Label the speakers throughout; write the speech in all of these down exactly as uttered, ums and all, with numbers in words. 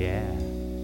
Speaker 1: Yeah.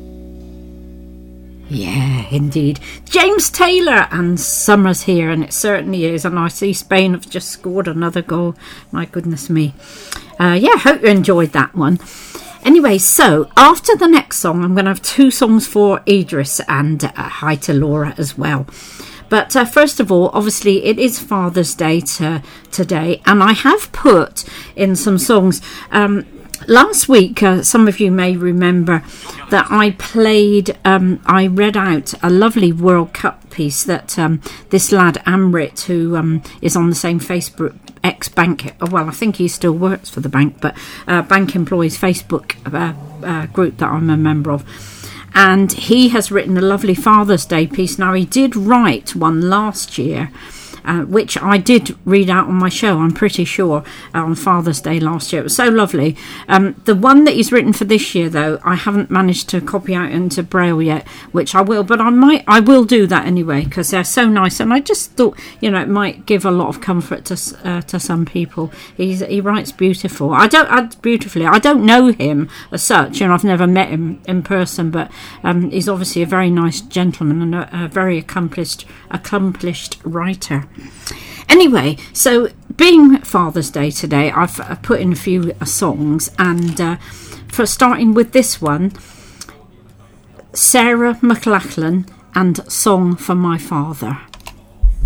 Speaker 2: Yeah, indeed. James Taylor and Summer's Here, and it certainly is. And I see Spain have just scored another goal. My goodness me. Uh, yeah, hope you enjoyed that one. Anyway, so after the next song, I'm going to have two songs for Idris and uh, hi to Laura as well. But uh, first of all, obviously, it is Father's Day to, today, and I have put in some songs. Um, last week, uh, some of you may remember that I played, um, I read out a lovely World Cup piece that um, this lad Amrit, who um, is on the same Facebook ex-bank, well, I think he still works for the bank, but uh, Bank Employees Facebook uh, uh, group that I'm a member of. And he has written a lovely Father's Day piece. Now, he did write one last year, uh, which I did read out on my show, I'm pretty sure, uh, on Father's Day last year. It was so lovely. Um, the one that he's written for this year, though, I haven't managed to copy out into Braille yet, which I will, but I might, I will do that anyway, because they're so nice. And I just thought, you know, it might give a lot of comfort to uh, to some people. He's, he writes beautiful. I don't, I, beautifully. I don't know him as such, and I've never met him in person, but um, he's obviously a very nice gentleman and a, a very accomplished, accomplished writer. Anyway, so being Father's Day today, I've uh, put in a few uh, songs, and uh, for starting with this one, Sarah McLachlan and Song for My Father.